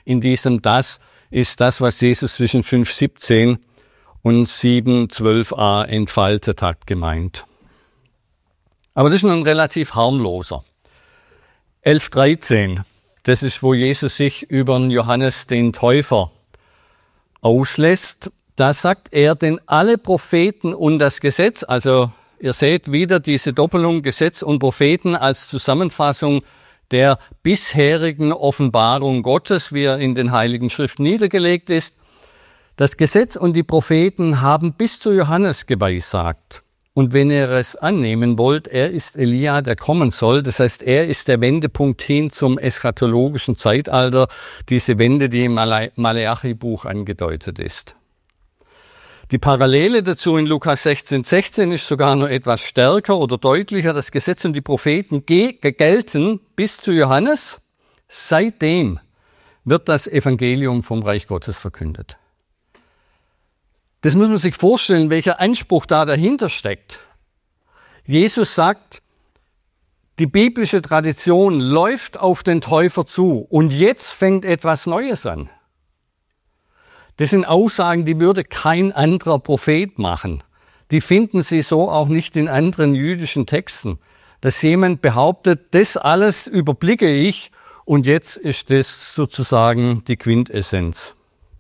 in diesem Das ist das, was Jesus zwischen 5,17 und 7,12a entfaltet hat, gemeint. Aber das ist nun relativ harmloser. 11,13, das ist, wo Jesus sich über Johannes den Täufer auslässt. Da sagt er, denn alle Propheten und das Gesetz, also ihr seht wieder diese Doppelung Gesetz und Propheten als Zusammenfassung der bisherigen Offenbarung Gottes, wie er in den Heiligen Schriften niedergelegt ist. Das Gesetz und die Propheten haben bis zu Johannes geweissagt. Und wenn ihr es annehmen wollt, er ist Elia, der kommen soll. Das heißt, er ist der Wendepunkt hin zum eschatologischen Zeitalter, diese Wende, die im Maleachi-Buch angedeutet ist. Die Parallele dazu in Lukas 16,16 ist sogar noch etwas stärker oder deutlicher. Das Gesetz und die Propheten gelten bis zu Johannes. Seitdem wird das Evangelium vom Reich Gottes verkündet. Das muss man sich vorstellen, welcher Anspruch da dahinter steckt. Jesus sagt, die biblische Tradition läuft auf den Täufer zu und jetzt fängt etwas Neues an. Das sind Aussagen, die würde kein anderer Prophet machen. Die finden Sie so auch nicht in anderen jüdischen Texten. Dass jemand behauptet, das alles überblicke ich und jetzt ist das sozusagen die Quintessenz.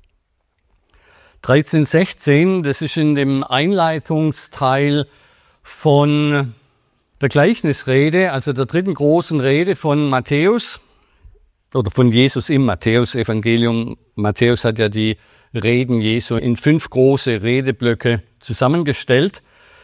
13,16, das ist in dem Einleitungsteil von der Gleichnisrede, also der dritten großen Rede von Matthäus oder von Jesus im Matthäus-Evangelium. Matthäus hat ja die Reden Jesu in 5 große Redeblöcke zusammengestellt.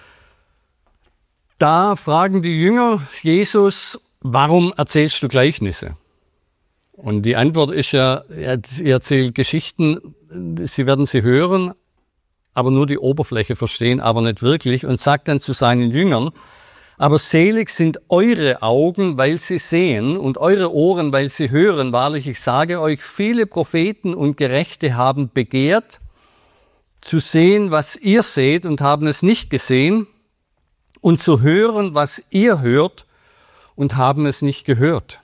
Da fragen die Jünger Jesus, warum erzählst du Gleichnisse? Und die Antwort ist ja, er erzählt Geschichten, sie werden sie hören, aber nur die Oberfläche verstehen, aber nicht wirklich. Und sagt dann zu seinen Jüngern, aber selig sind eure Augen, weil sie sehen, und eure Ohren, weil sie hören. Wahrlich, ich sage euch, viele Propheten und Gerechte haben begehrt, zu sehen, was ihr seht, und haben es nicht gesehen, und zu hören, was ihr hört, und haben es nicht gehört.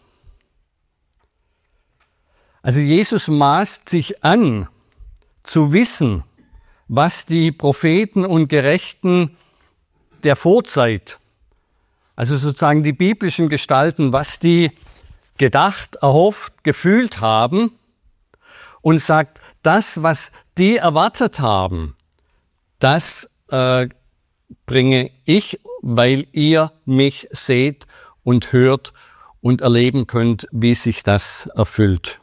Also Jesus maßt sich an, zu wissen, was die Propheten und Gerechten der Vorzeit, also sozusagen die biblischen Gestalten, was die gedacht, erhofft, gefühlt haben, und sagt, das, was die erwartet haben, das bringe ich, weil ihr mich seht und hört und erleben könnt, wie sich das erfüllt.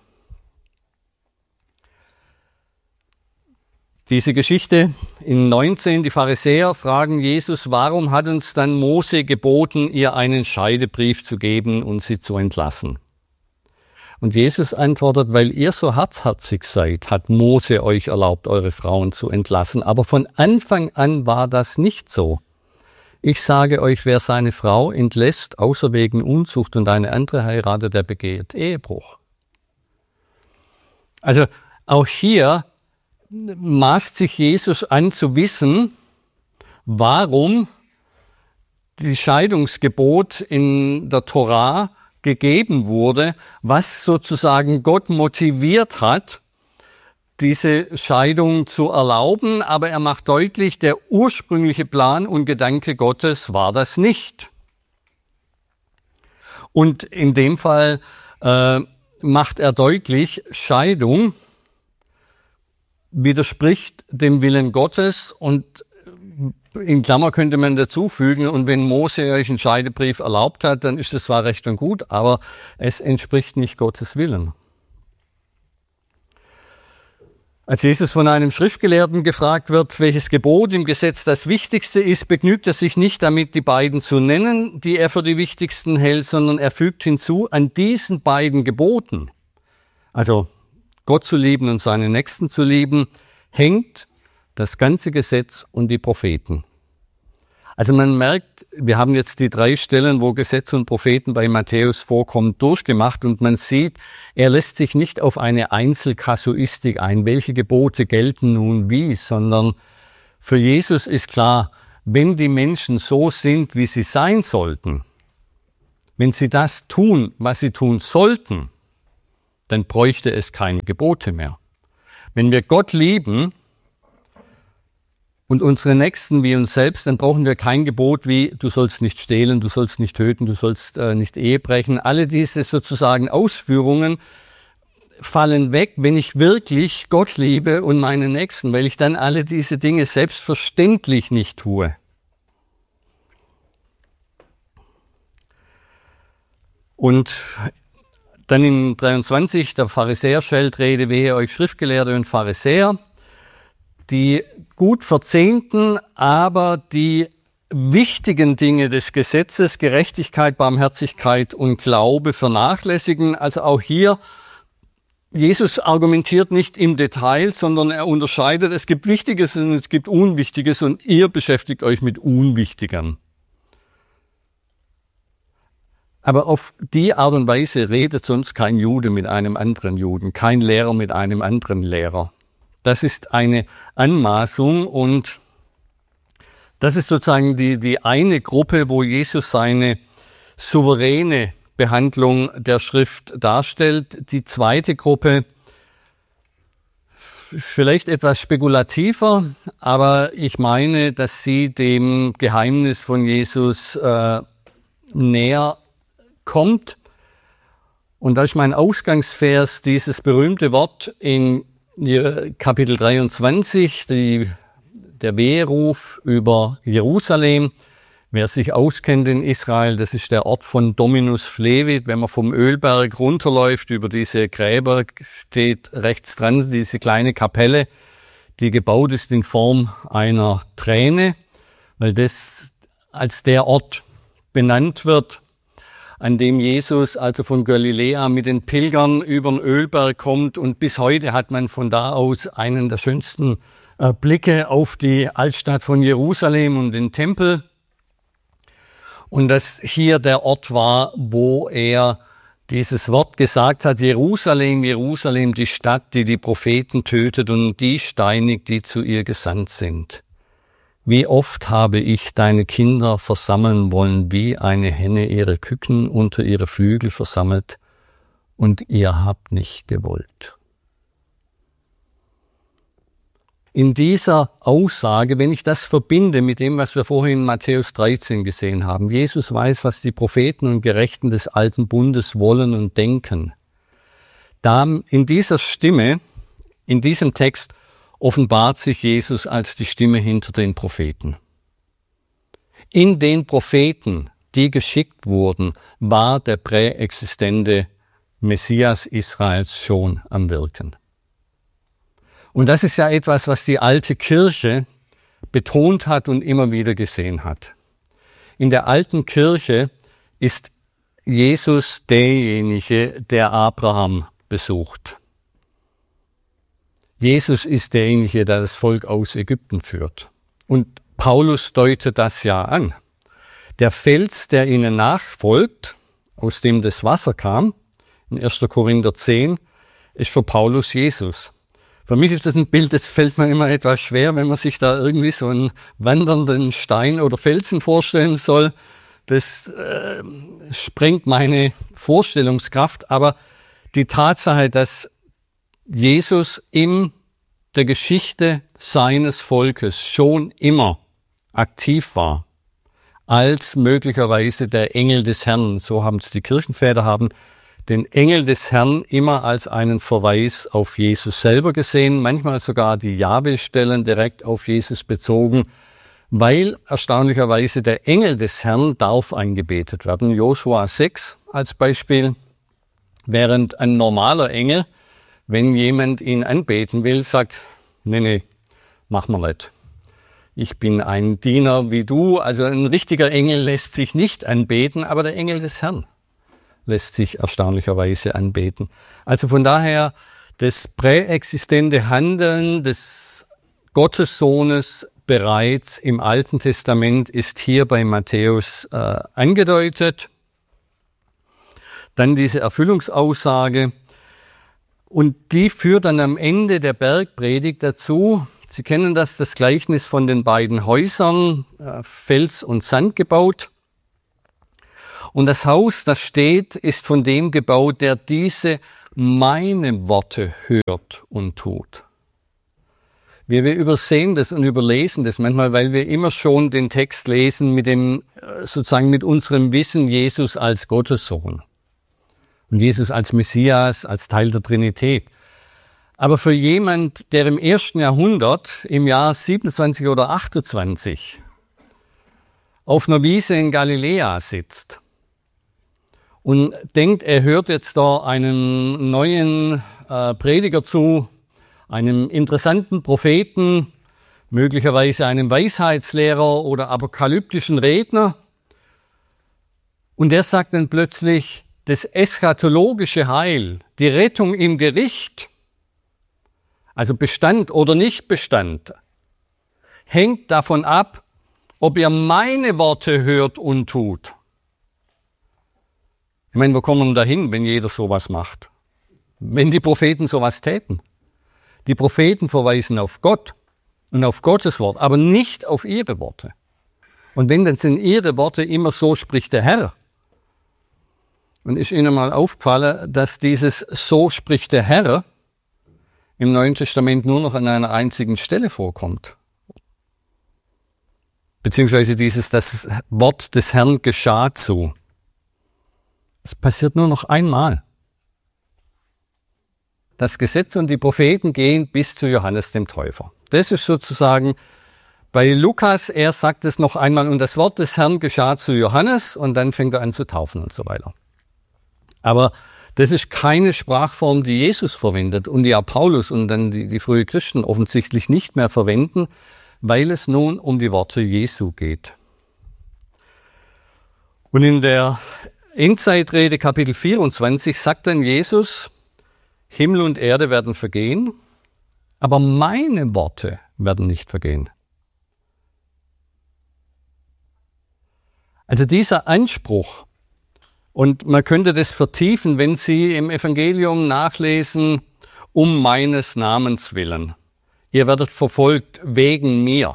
Diese Geschichte in 19, die Pharisäer fragen Jesus, warum hat uns dann Mose geboten, ihr einen Scheidebrief zu geben und sie zu entlassen? Und Jesus antwortet, weil ihr so hartherzig seid, hat Mose euch erlaubt, eure Frauen zu entlassen. Aber von Anfang an war das nicht so. Ich sage euch, wer seine Frau entlässt, außer wegen Unzucht, und eine andere heiratet, der begeht Ehebruch. Also auch hier maßt sich Jesus an zu wissen, warum das Scheidungsgebot in der Torah gegeben wurde, was sozusagen Gott motiviert hat, diese Scheidung zu erlauben. Aber er macht deutlich, der ursprüngliche Plan und Gedanke Gottes war das nicht. Und in dem Fall macht er deutlich, Scheidung widerspricht dem Willen Gottes, und in Klammer könnte man dazu fügen, und wenn Mose euch einen Scheidebrief erlaubt hat, dann ist das zwar recht und gut, aber es entspricht nicht Gottes Willen. Als Jesus von einem Schriftgelehrten gefragt wird, welches Gebot im Gesetz das wichtigste ist, begnügt er sich nicht damit, die beiden zu nennen, die er für die wichtigsten hält, sondern er fügt hinzu, an diesen beiden Geboten, also Gott zu lieben und seinen Nächsten zu lieben, hängt das ganze Gesetz und die Propheten. Also man merkt, wir haben jetzt die 3 Stellen, wo Gesetz und Propheten bei Matthäus vorkommen, durchgemacht, und man sieht, er lässt sich nicht auf eine Einzelkasuistik ein, welche Gebote gelten nun wie, sondern für Jesus ist klar, wenn die Menschen so sind, wie sie sein sollten, wenn sie das tun, was sie tun sollten, dann bräuchte es keine Gebote mehr. Wenn wir Gott lieben und unsere Nächsten wie uns selbst, dann brauchen wir kein Gebot wie, du sollst nicht stehlen, du sollst nicht töten, du sollst nicht Ehe brechen. Alle diese sozusagen Ausführungen fallen weg, wenn ich wirklich Gott liebe und meine Nächsten, weil ich dann alle diese Dinge selbstverständlich nicht tue. Und dann in 23, der Pharisäer-Scheltrede, wehe euch Schriftgelehrte und Pharisäer, die gut verzehnten, aber die wichtigen Dinge des Gesetzes, Gerechtigkeit, Barmherzigkeit und Glaube vernachlässigen. Also auch hier, Jesus argumentiert nicht im Detail, sondern er unterscheidet, es gibt Wichtiges und es gibt Unwichtiges und ihr beschäftigt euch mit Unwichtigem. Aber auf die Art und Weise redet sonst kein Jude mit einem anderen Juden, kein Lehrer mit einem anderen Lehrer. Das ist eine Anmaßung und das ist sozusagen die eine Gruppe, wo Jesus seine souveräne Behandlung der Schrift darstellt. Die zweite Gruppe, vielleicht etwas spekulativer, aber ich meine, dass sie dem Geheimnis von Jesus näher kommt. Und da ist mein Ausgangsvers dieses berühmte Wort in Kapitel 23, der Weheruf über Jerusalem. Wer sich auskennt in Israel, das ist der Ort von Dominus Flevit. Wenn man vom Ölberg runterläuft, über diese Gräber steht rechts dran diese kleine Kapelle, die gebaut ist in Form einer Träne, weil das als der Ort benannt wird, an dem Jesus also von Galiläa mit den Pilgern über den Ölberg kommt. Und bis heute hat man von da aus einen der schönsten Blicke auf die Altstadt von Jerusalem und den Tempel. Und dass hier der Ort war, wo er dieses Wort gesagt hat, Jerusalem, Jerusalem, die Stadt, die die Propheten tötet und die steinigt, die zu ihr gesandt sind. Wie oft habe ich deine Kinder versammeln wollen, wie eine Henne ihre Küken unter ihre Flügel versammelt, und ihr habt nicht gewollt. In dieser Aussage, wenn ich das verbinde mit dem, was wir vorhin in Matthäus 13 gesehen haben, Jesus weiß, was die Propheten und Gerechten des alten Bundes wollen und denken. Da in dieser Stimme, in diesem Text, offenbart sich Jesus als die Stimme hinter den Propheten. In den Propheten, die geschickt wurden, war der präexistente Messias Israels schon am Wirken. Und das ist ja etwas, was die alte Kirche betont hat und immer wieder gesehen hat. In der alten Kirche ist Jesus derjenige, der Abraham besucht. Jesus ist derjenige, der das Volk aus Ägypten führt. Und Paulus deutet das ja an. Der Fels, der ihnen nachfolgt, aus dem das Wasser kam, in 1. Korinther 10, ist für Paulus Jesus. Für mich ist das ein Bild, das fällt mir immer etwas schwer, wenn man sich da irgendwie so einen wandernden Stein oder Felsen vorstellen soll. Das sprengt meine Vorstellungskraft. Aber die Tatsache, dass Jesus in der Geschichte seines Volkes schon immer aktiv war, als möglicherweise der Engel des Herrn, so haben es die Kirchenväter, haben den Engel des Herrn immer als einen Verweis auf Jesus selber gesehen, manchmal sogar die Jahwe-Stellen direkt auf Jesus bezogen, weil erstaunlicherweise der Engel des Herrn darf angebetet werden. Josua 6 als Beispiel, während ein normaler Engel, wenn jemand ihn anbeten will, sagt, nee, mach mal nicht. Ich bin ein Diener wie du. Also ein richtiger Engel lässt sich nicht anbeten, aber der Engel des Herrn lässt sich erstaunlicherweise anbeten. Also von daher, das präexistente Handeln des Gottessohnes bereits im Alten Testament ist hier bei Matthäus angedeutet. Dann diese Erfüllungsaussage. Und die führt dann am Ende der Bergpredigt dazu, Sie kennen das Gleichnis von den beiden Häusern, Fels und Sand gebaut. Und das Haus, das steht, ist von dem gebaut, der diese meine Worte hört und tut. Wir übersehen das und überlesen das manchmal, weil wir immer schon den Text lesen mit mit unserem Wissen Jesus als Gottes Sohn und Jesus als Messias, als Teil der Trinität. Aber für jemand, der im 1. Jahrhundert, im Jahr 27 oder 28, auf einer Wiese in Galiläa sitzt und denkt, er hört jetzt da einen neuen Prediger zu, einem interessanten Propheten, möglicherweise einem Weisheitslehrer oder apokalyptischen Redner. Und der sagt dann plötzlich, das eschatologische Heil, die Rettung im Gericht, also Bestand oder Nichtbestand, hängt davon ab, ob ihr meine Worte hört und tut. Ich meine, wo kommen wir dahin, wenn jeder sowas macht? Wenn die Propheten sowas täten? Die Propheten verweisen auf Gott und auf Gottes Wort, aber nicht auf ihre Worte. Und wenn, dann sind ihre Worte immer so spricht der Herr. Und ist Ihnen mal aufgefallen, dass dieses so spricht der Herr im Neuen Testament nur noch an einer einzigen Stelle vorkommt? Beziehungsweise das Wort des Herrn geschah so. Es passiert nur noch einmal. Das Gesetz und die Propheten gehen bis zu Johannes dem Täufer. Das ist sozusagen bei Lukas, er sagt es noch einmal, und das Wort des Herrn geschah zu Johannes und dann fängt er an zu taufen und so weiter. Aber das ist keine Sprachform, die Jesus verwendet und die auch Paulus und dann die frühen Christen offensichtlich nicht mehr verwenden, weil es nun um die Worte Jesu geht. Und in der Endzeitrede Kapitel 24 sagt dann Jesus, Himmel und Erde werden vergehen, aber meine Worte werden nicht vergehen. Also dieser Anspruch, und man könnte das vertiefen, wenn Sie im Evangelium nachlesen, um meines Namens willen. Ihr werdet verfolgt wegen mir.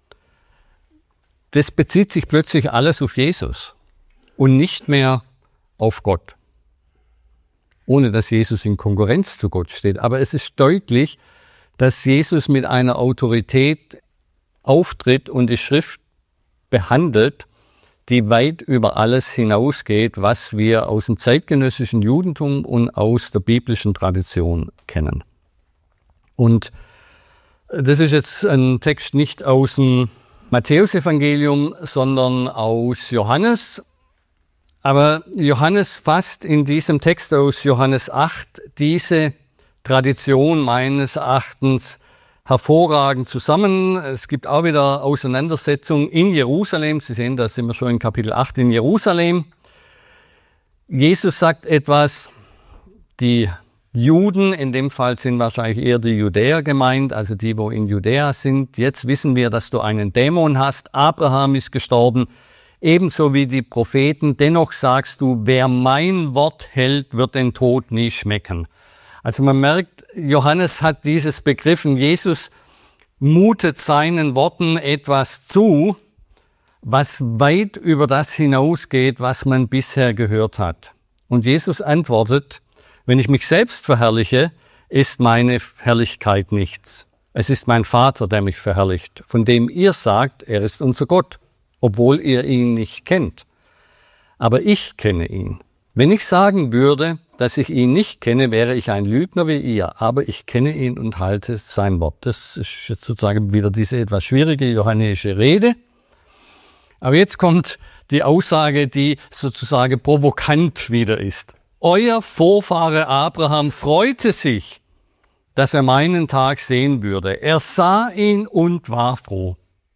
Das bezieht sich plötzlich alles auf Jesus und nicht mehr auf Gott. Ohne dass Jesus in Konkurrenz zu Gott steht. Aber es ist deutlich, dass Jesus mit einer Autorität auftritt und die Schrift behandelt, die weit über alles hinausgeht, was wir aus dem zeitgenössischen Judentum und aus der biblischen Tradition kennen. Und das ist jetzt ein Text nicht aus dem Matthäusevangelium, sondern aus Johannes. Aber Johannes fasst in diesem Text aus Johannes 8 diese Tradition meines Erachtens hervorragend zusammen. Es gibt auch wieder Auseinandersetzungen in Jerusalem. Sie sehen, da sind wir schon in Kapitel 8 in Jerusalem. Jesus sagt etwas, die Juden, in dem Fall sind wahrscheinlich eher die Judäer gemeint, also die, wo in Judäa sind. Jetzt wissen wir, dass du einen Dämon hast. Abraham ist gestorben. Ebenso wie die Propheten, dennoch sagst du, wer mein Wort hält, wird den Tod nie schmecken. Also man merkt, Johannes hat dieses begriffen, Jesus mutet seinen Worten etwas zu, was weit über das hinausgeht, was man bisher gehört hat. Und Jesus antwortet, wenn ich mich selbst verherrliche, ist meine Herrlichkeit nichts. Es ist mein Vater, der mich verherrlicht, von dem ihr sagt, er ist unser Gott, obwohl ihr ihn nicht kennt. Aber ich kenne ihn. Wenn ich sagen würde, dass ich ihn nicht kenne, wäre ich ein Lügner wie ihr. Aber ich kenne ihn und halte sein Wort. Das ist jetzt sozusagen wieder diese etwas schwierige johannäische Rede. Aber jetzt kommt die Aussage, die sozusagen provokant wieder ist. Euer Vorfahre Abraham freute sich, dass er meinen Tag sehen würde. Er sah ihn und war froh.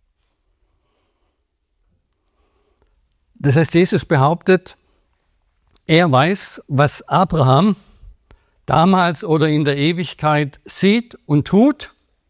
Das heißt, Jesus behauptet, er weiß, was Abraham damals oder in der Ewigkeit sieht und tut.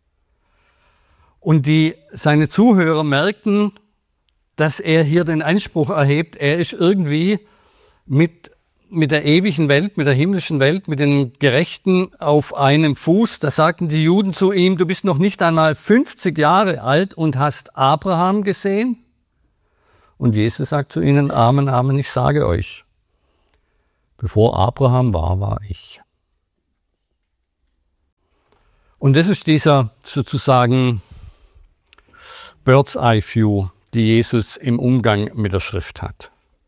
Und seine Zuhörer merkten, dass er hier den Anspruch erhebt, er ist irgendwie mit der ewigen Welt, mit der himmlischen Welt, mit den Gerechten auf einem Fuß. Da sagten die Juden zu ihm, du bist noch nicht einmal 50 Jahre alt und hast Abraham gesehen? Und Jesus sagt zu ihnen, Amen, Amen, ich sage euch, bevor Abraham war ich. Und das ist dieser sozusagen Bird's Eye View, die Jesus im Umgang mit der Schrift hat.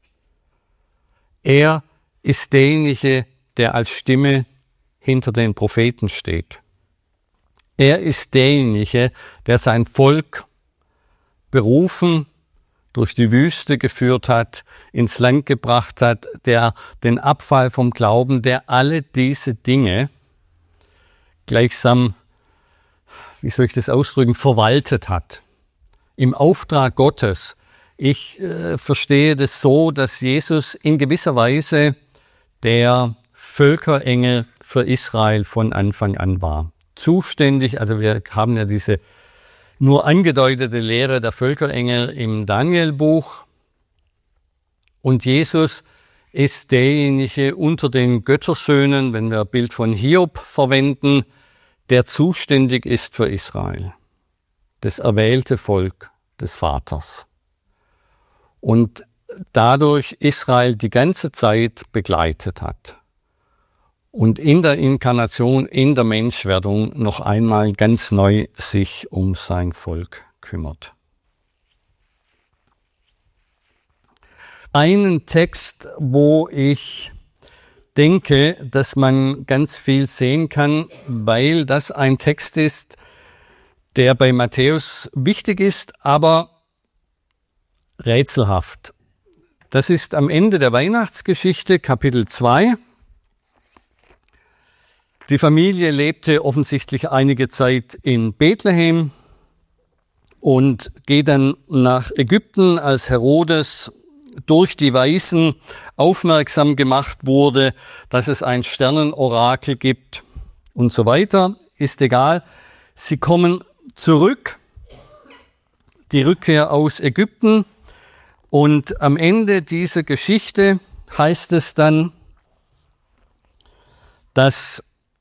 Er ist derjenige, der als Stimme hinter den Propheten steht. Er ist derjenige, der sein Volk berufen, durch die Wüste geführt hat, ins Land gebracht hat, der den Abfall vom Glauben, der alle diese Dinge gleichsam, wie soll ich das ausdrücken, verwaltet hat. Im Auftrag Gottes. Ich verstehe das so, dass Jesus in gewisser Weise der Völkerengel für Israel von Anfang an war. Zuständig, also wir haben ja diese nur angedeutete Lehre der Völkerengel im Danielbuch. Und Jesus ist derjenige unter den Göttersöhnen, wenn wir ein Bild von Hiob verwenden, der zuständig ist für Israel. Das erwählte Volk des Vaters. Und dadurch Israel die ganze Zeit begleitet hat. Und in der Inkarnation, in der Menschwerdung noch einmal ganz neu sich um sein Volk kümmert. Einen Text, wo ich denke, dass man ganz viel sehen kann, weil das ein Text ist, der bei Matthäus wichtig ist, aber rätselhaft. Das ist am Ende der Weihnachtsgeschichte, Kapitel 2. Die Familie lebte offensichtlich einige Zeit in Bethlehem und geht dann nach Ägypten, als Herodes durch die Weisen aufmerksam gemacht wurde, dass es ein Sternenorakel gibt und so weiter. Ist egal. Sie kommen zurück, die Rückkehr aus Ägypten, und am Ende dieser Geschichte heißt es dann, dass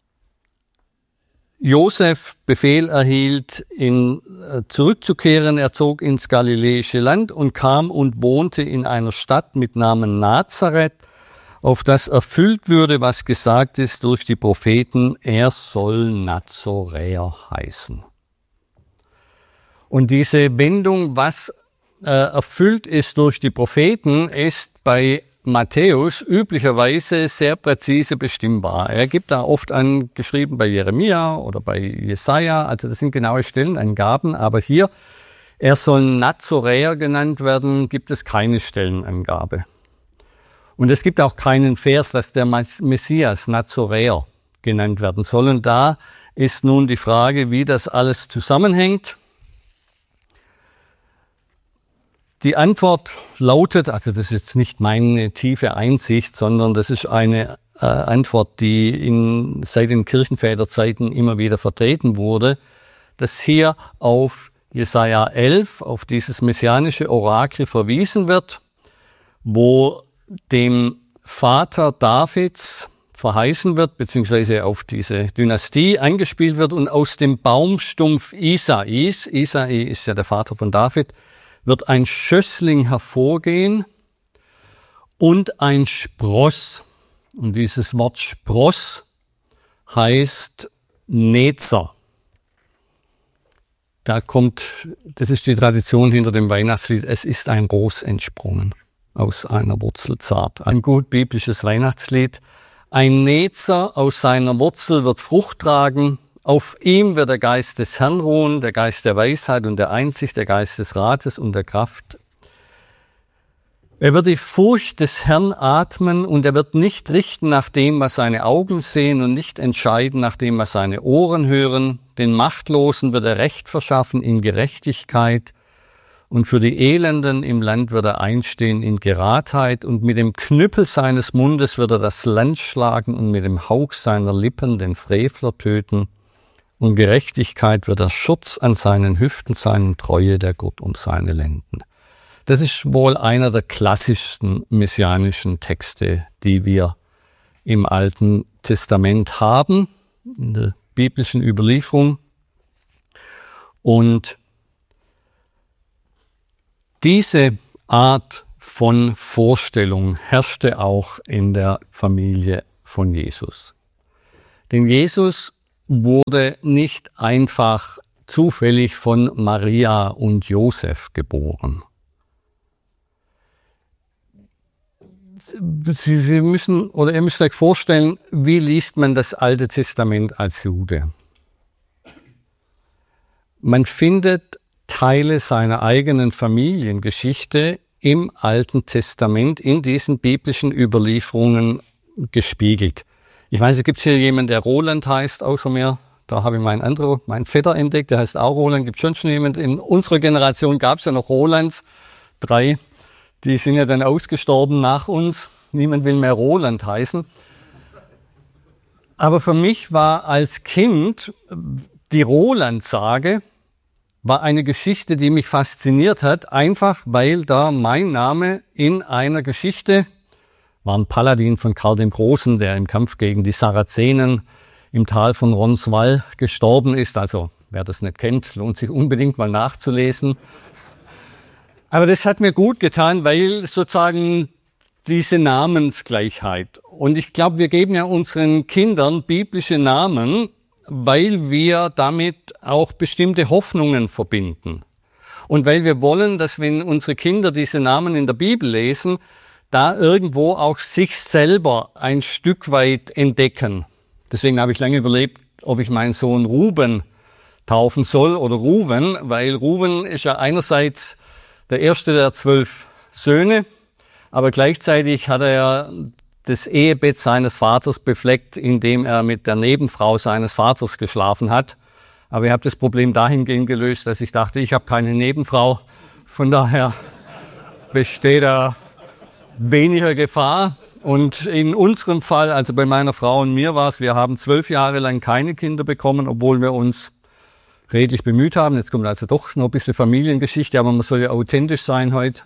Josef Befehl erhielt, zurückzukehren. Er zog ins galiläische Land und kam und wohnte in einer Stadt mit Namen Nazareth, auf das erfüllt würde, was gesagt ist durch die Propheten, er soll Nazoräer heißen. Und diese Wendung, was erfüllt ist durch die Propheten, ist bei Matthäus üblicherweise sehr präzise bestimmbar. Er gibt da oft angeschrieben bei Jeremia oder bei Jesaja, also das sind genaue Stellenangaben, aber hier, er soll Nazoräer genannt werden, gibt es keine Stellenangabe. Und es gibt auch keinen Vers, dass der Messias Nazoräer genannt werden soll. Und da ist nun die Frage, wie das alles zusammenhängt. Die Antwort lautet, also das ist jetzt nicht meine tiefe Einsicht, sondern das ist eine Antwort, die seit den Kirchenväterzeiten immer wieder vertreten wurde, dass hier auf Jesaja 11, auf dieses messianische Orakel verwiesen wird, wo dem Vater Davids verheißen wird, beziehungsweise auf diese Dynastie angespielt wird, und aus dem Baumstumpf Isais ist ja der Vater von David, wird ein Schössling hervorgehen und ein Spross. Und dieses Wort Spross heißt Nezer. Das ist die Tradition hinter dem Weihnachtslied, es ist ein Ros entsprungen aus einer Wurzel zart. Ein gut biblisches Weihnachtslied. Ein Nezer aus seiner Wurzel wird Frucht tragen. Auf ihm wird der Geist des Herrn ruhen, der Geist der Weisheit und der Einsicht, der Geist des Rates und der Kraft. Er wird die Furcht des Herrn atmen und er wird nicht richten nach dem, was seine Augen sehen, und nicht entscheiden nach dem, was seine Ohren hören. Den Machtlosen wird er Recht verschaffen in Gerechtigkeit und für die Elenden im Land wird er einstehen in Geradheit, und mit dem Knüppel seines Mundes wird er das Land schlagen und mit dem Hauch seiner Lippen den Frevler töten. Und Gerechtigkeit wird der Schutz an seinen Hüften sein und Treue der Gurt um seine Lenden. Das ist wohl einer der klassischsten messianischen Texte, die wir im Alten Testament haben, in der biblischen Überlieferung. Und diese Art von Vorstellung herrschte auch in der Familie von Jesus. Denn Jesus wurde nicht einfach zufällig von Maria und Josef geboren. Sie müssen, oder ihr müsst euch vorstellen, wie liest man das Alte Testament als Jude? Man findet Teile seiner eigenen Familiengeschichte im Alten Testament, in diesen biblischen Überlieferungen gespiegelt. Ich weiß, es gibt hier jemanden, der Roland heißt, außer mir. Da habe ich meinen Vetter entdeckt, der heißt auch Roland. Gibt schon jemanden. In unserer Generation gab es ja noch Rolands, 3. Die sind ja dann ausgestorben nach uns. Niemand will mehr Roland heißen. Aber für mich war als Kind die Roland-Sage war eine Geschichte, die mich fasziniert hat, einfach weil da mein Name in einer Geschichte war ein Paladin von Karl dem Großen, der im Kampf gegen die Sarazenen im Tal von Roncesvalles gestorben ist. Also wer das nicht kennt, lohnt sich unbedingt mal nachzulesen. Aber das hat mir gut getan, weil sozusagen diese Namensgleichheit. Und ich glaube, wir geben ja unseren Kindern biblische Namen, weil wir damit auch bestimmte Hoffnungen verbinden. Und weil wir wollen, dass wenn unsere Kinder diese Namen in der Bibel lesen, da irgendwo auch sich selber ein Stück weit entdecken. Deswegen habe ich lange überlegt, ob ich meinen Sohn Ruben taufen soll oder Ruven, weil Ruven ist ja einerseits der erste der 12 Söhne, aber gleichzeitig hat er ja das Ehebett seines Vaters befleckt, indem er mit der Nebenfrau seines Vaters geschlafen hat. Aber ich habe das Problem dahingehend gelöst, dass ich dachte, ich habe keine Nebenfrau. Von daher besteht da weniger Gefahr. Und in unserem Fall, also bei meiner Frau und mir war es, wir haben 12 Jahre lang keine Kinder bekommen, obwohl wir uns redlich bemüht haben. Jetzt kommt also doch noch ein bisschen Familiengeschichte, aber man soll ja authentisch sein heute.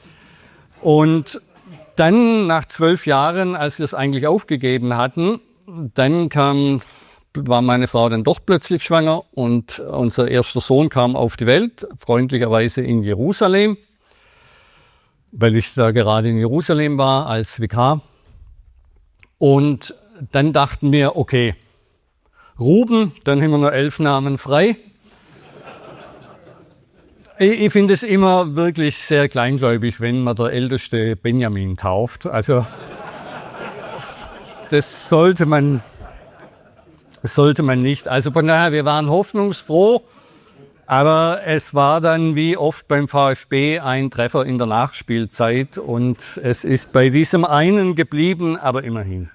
Und dann nach 12 Jahren, als wir es eigentlich aufgegeben hatten, dann war meine Frau dann doch plötzlich schwanger und unser erster Sohn kam auf die Welt, freundlicherweise in Jerusalem, weil ich da gerade in Jerusalem war als Vikar. Und dann dachten wir, okay, Ruben, dann haben wir noch 11 Namen frei. Ich finde es immer wirklich sehr kleingläubig, wenn man der älteste Benjamin tauft. Also das sollte man nicht. Also von daher, wir waren hoffnungsfroh, aber es war dann wie oft beim VfB ein Treffer in der Nachspielzeit und es ist bei diesem einen geblieben, aber immerhin.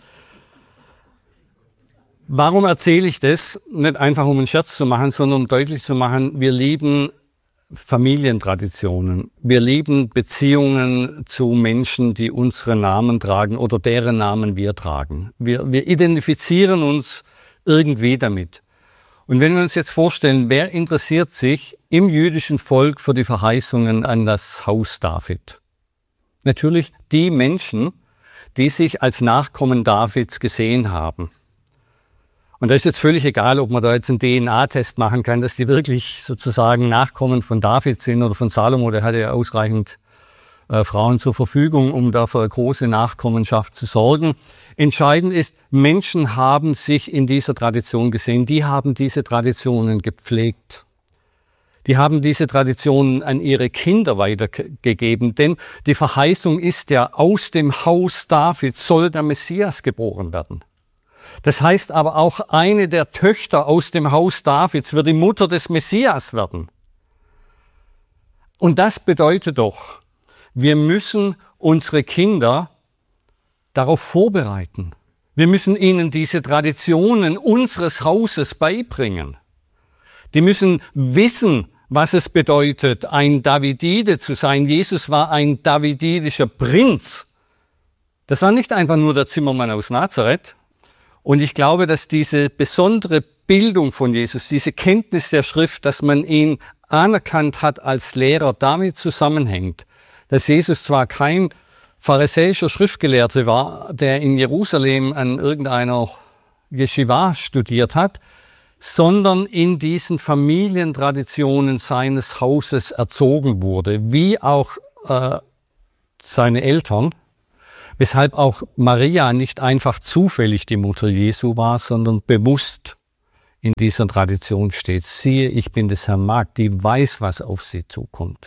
Warum erzähle ich das? Nicht einfach um einen Scherz zu machen, sondern um deutlich zu machen, wir lieben Familientraditionen. Wir lieben Beziehungen zu Menschen, die unsere Namen tragen oder deren Namen wir tragen. Wir identifizieren uns irgendwie damit. Und wenn wir uns jetzt vorstellen, wer interessiert sich im jüdischen Volk für die Verheißungen an das Haus David? Natürlich die Menschen, die sich als Nachkommen Davids gesehen haben. Und da ist jetzt völlig egal, ob man da jetzt einen DNA-Test machen kann, dass die wirklich sozusagen Nachkommen von David sind oder von Salomo. Der hatte ja ausreichend Frauen zur Verfügung, um da für eine große Nachkommenschaft zu sorgen. Entscheidend ist, Menschen haben sich in dieser Tradition gesehen. Die haben diese Traditionen gepflegt. Die haben diese Traditionen an ihre Kinder weitergegeben. Denn die Verheißung ist ja, aus dem Haus Davids soll der Messias geboren werden. Das heißt aber auch, eine der Töchter aus dem Haus Davids wird die Mutter des Messias werden. Und das bedeutet doch, wir müssen unsere Kinder darauf vorbereiten. Wir müssen ihnen diese Traditionen unseres Hauses beibringen. Die müssen wissen, was es bedeutet, ein Davidide zu sein. Jesus war ein davididischer Prinz. Das war nicht einfach nur der Zimmermann aus Nazareth. Und ich glaube, dass diese besondere Bildung von Jesus, diese Kenntnis der Schrift, dass man ihn anerkannt hat als Lehrer, damit zusammenhängt, dass Jesus zwar kein pharisäischer Schriftgelehrter war, der in Jerusalem an irgendeiner Yeshiva studiert hat, sondern in diesen Familientraditionen seines Hauses erzogen wurde, wie auch seine Eltern. Weshalb auch Maria nicht einfach zufällig die Mutter Jesu war, sondern bewusst in dieser Tradition steht. Siehe, ich bin des Herrn Magd, die weiß, was auf sie zukommt.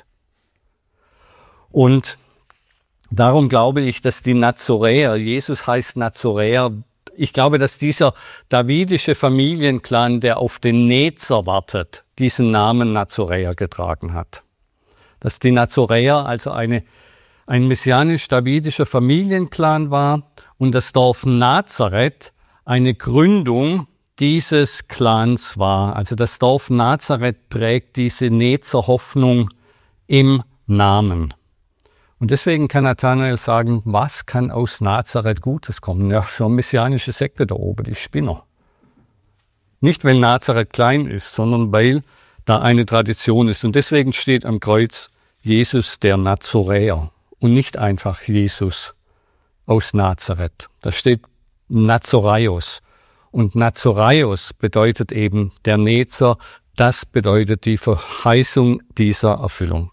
Und darum glaube ich, dass die Nazoräer, Jesus heißt Nazoräer, ich glaube, dass dieser davidische Familienclan, der auf den Nezer wartet, diesen Namen Nazoräer getragen hat. Dass die Nazoräer also ein messianisch-davidischer Familienclan war und das Dorf Nazareth eine Gründung dieses Clans war. Also das Dorf Nazareth trägt diese Nezer Hoffnung im Namen. Und deswegen kann Nathanael sagen, was kann aus Nazareth Gutes kommen? Ja, so eine messianische Sekte da oben, die Spinner. Nicht, weil Nazareth klein ist, sondern weil da eine Tradition ist. Und deswegen steht am Kreuz Jesus der Nazoräer und nicht einfach Jesus aus Nazareth. Da steht Nazoraios. Und Nazoraios bedeutet eben der Nezer. Das bedeutet die Verheißung dieser Erfüllung.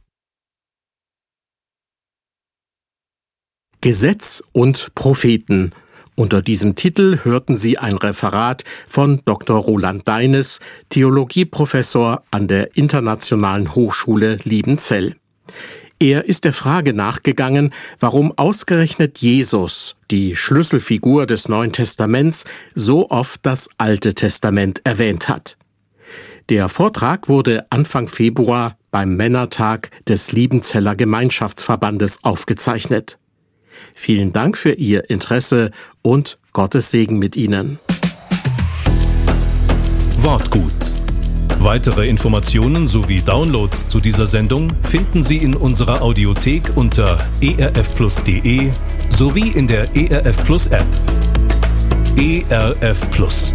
Gesetz und Propheten. Unter diesem Titel hörten Sie ein Referat von Dr. Roland Deines, Theologieprofessor an der Internationalen Hochschule Liebenzell. Er ist der Frage nachgegangen, warum ausgerechnet Jesus, die Schlüsselfigur des Neuen Testaments, so oft das Alte Testament erwähnt hat. Der Vortrag wurde Anfang Februar beim Männertag des Liebenzeller Gemeinschaftsverbandes aufgezeichnet. Vielen Dank für Ihr Interesse und Gottes Segen mit Ihnen. Wortgut. Weitere Informationen sowie Downloads zu dieser Sendung finden Sie in unserer Audiothek unter erfplus.de sowie in der ERF Plus App. ERF Plus.